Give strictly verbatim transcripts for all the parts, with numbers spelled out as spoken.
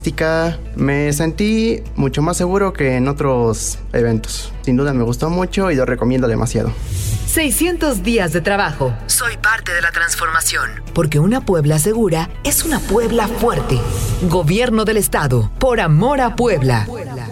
Me sentí mucho más seguro que en otros eventos. Sin duda me gustó mucho y lo recomiendo demasiado. seiscientos días de trabajo. Soy parte de la transformación. Porque una Puebla segura es una Puebla fuerte. Gobierno del Estado. Por amor a Puebla.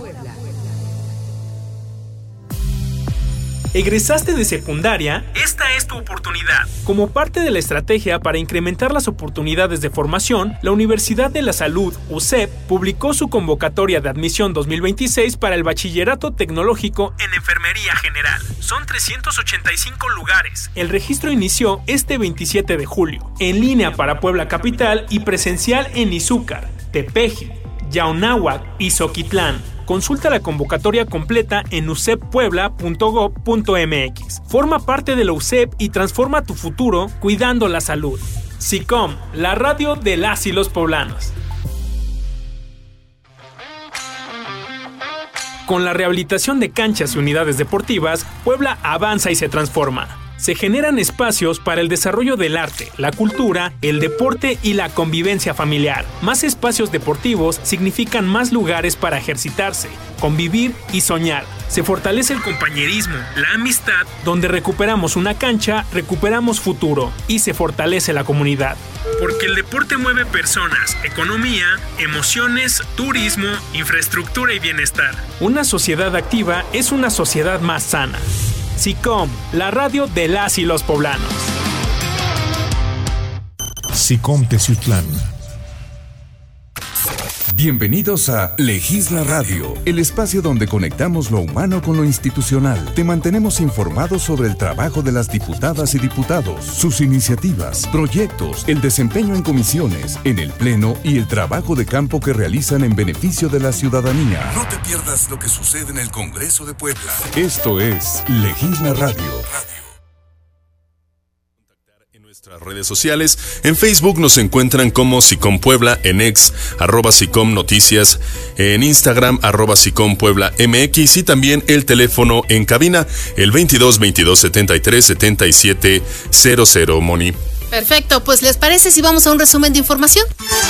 ¿Egresaste de secundaria? Esta es tu oportunidad. Como parte de la estrategia para incrementar las oportunidades de formación, la Universidad de la Salud, U C E P, publicó su convocatoria de admisión dos mil veintiséis para el Bachillerato Tecnológico en Enfermería General. Son trescientos ochenta y cinco lugares. El registro inició este veintisiete de julio, en línea para Puebla Capital y presencial en Izúcar, Tepeji, Yaunáhuac y Zoquitlán. Consulta la convocatoria completa en u c e p puebla punto gob punto m x. Forma parte de la U C E P y transforma tu futuro cuidando la salud. SICOM, la radio de las y los poblanos. Con la rehabilitación de canchas y unidades deportivas, Puebla avanza y se transforma. Se generan espacios para el desarrollo del arte, la cultura, el deporte y la convivencia familiar. Más espacios deportivos significan más lugares para ejercitarse, convivir y soñar. Se fortalece el compañerismo, la amistad, donde recuperamos una cancha, recuperamos futuro y se fortalece la comunidad. Porque el deporte mueve personas, economía, emociones, turismo, infraestructura y bienestar. Una sociedad activa es una sociedad más sana. SICOM, la radio de las y los poblanos. SICOM Teciutlán. Bienvenidos a Legisla Radio, el espacio donde conectamos lo humano con lo institucional. Te mantenemos informados sobre el trabajo de las diputadas y diputados, sus iniciativas, proyectos, el desempeño en comisiones, en el pleno y el trabajo de campo que realizan en beneficio de la ciudadanía. No te pierdas lo que sucede en el Congreso de Puebla. Esto es Legisla Radio. Nuestras redes sociales, en Facebook nos encuentran como SICOM Puebla, en X, arroba SICOM Noticias, en Instagram, arroba SICOM Puebla M X y también el teléfono en cabina, el veintidós veintidós setenta y tres setenta y siete cero cero, Moni. Perfecto, pues ¿les parece si vamos a un resumen de información?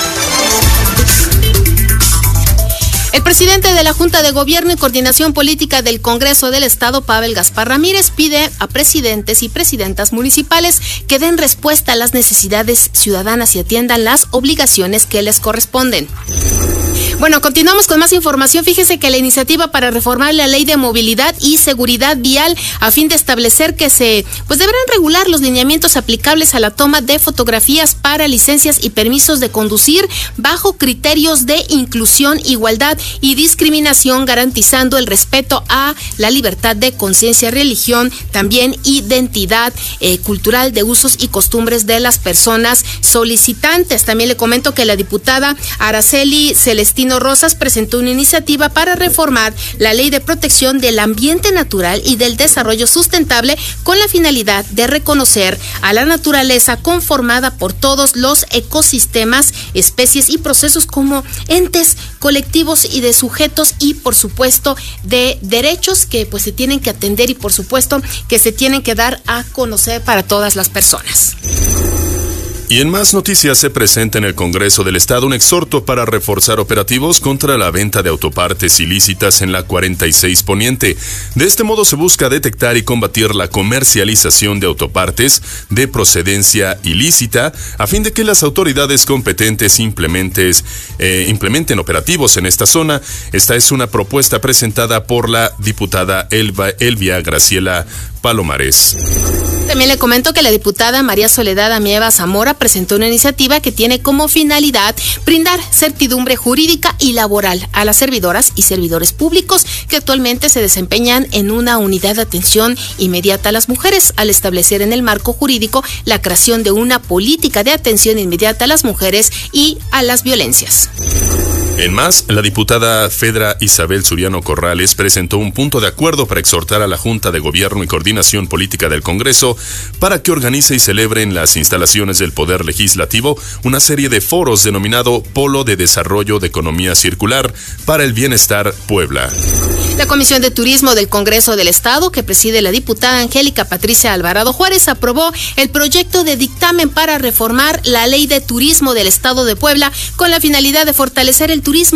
El presidente de la Junta de Gobierno y Coordinación Política del Congreso del Estado, Pavel Gaspar Ramírez, pide a presidentes y presidentas municipales que den respuesta a las necesidades ciudadanas y atiendan las obligaciones que les corresponden. Bueno, continuamos con más información. Fíjese que la iniciativa para reformar la Ley de Movilidad y Seguridad Vial a fin de establecer que se pues deberán regular los lineamientos aplicables a la toma de fotografías para licencias y permisos de conducir bajo criterios de inclusión, igualdad y discriminación, garantizando el respeto a la libertad de conciencia, religión, también identidad eh, cultural de usos y costumbres de las personas solicitantes. También le comento que la diputada Araceli Celestino Rosas presentó una iniciativa para reformar la Ley de Protección del Ambiente Natural y del Desarrollo Sustentable con la finalidad de reconocer a la naturaleza conformada por todos los ecosistemas, especies y procesos como entes colectivos y de sujetos y por supuesto de derechos que pues se tienen que atender y por supuesto que se tienen que dar a conocer para todas las personas. Y en más noticias se presenta en el Congreso del Estado un exhorto para reforzar operativos contra la venta de autopartes ilícitas en la cuarenta y seis Poniente. De este modo se busca detectar y combatir la comercialización de autopartes de procedencia ilícita a fin de que las autoridades competentes implementen, eh, implementen operativos en esta zona. Esta es una propuesta presentada por la diputada Elba, Elvia Graciela Palomares. También le comento que la diputada María Soledad Amieva Zamora presentó una iniciativa que tiene como finalidad brindar certidumbre jurídica y laboral a las servidoras y servidores públicos que actualmente se desempeñan en una unidad de atención inmediata a las mujeres, al establecer en el marco jurídico la creación de una política de atención inmediata a las mujeres y a las violencias. En más, la diputada Fedra Isabel Suriano Corrales presentó un punto de acuerdo para exhortar a la Junta de Gobierno y Coordinación Política del Congreso para que organice y celebre en las instalaciones del Poder Legislativo una serie de foros denominado Polo de Desarrollo de Economía Circular para el Bienestar Puebla. La Comisión de Turismo del Congreso del Estado, que preside la diputada Angélica Patricia Alvarado Juárez, aprobó el proyecto de dictamen para reformar la Ley de Turismo del Estado de Puebla con la finalidad de fortalecer el turismo